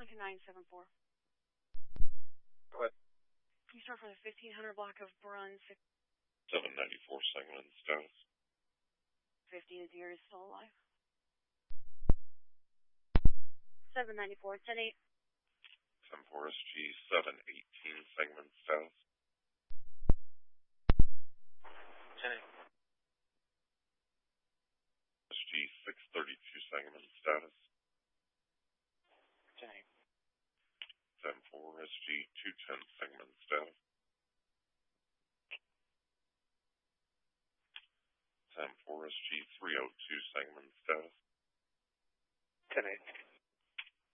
Lincoln 974. Go ahead. Can you start for the 1500 block of Brun 794 Sangamon status. 50 is yours, still alive. 794, 10-8. 10-4 SG 718 Sangamon status. 10-8. SG 632 Sangamon status. 10-8. 10-4 SG 210 Sangamon status. 10-4 SG 302 Sangamon status. 10-8.